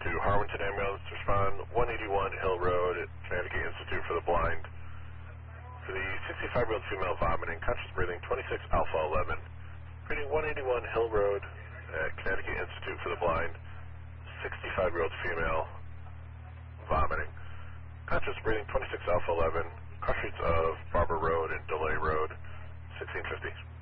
to Harwinton Ambulance to respond 181 Hill Road at Connecticut Institute for the Blind. For the 65-year-old female vomiting, conscious breathing, 26 Alpha 11. Reading 181 Hill Road at Connecticut Institute for the Blind. 65-year-old female vomiting. Conscious breathing, 26 Alpha 11. Cross streets of Barber Road and Delay Road, 1650.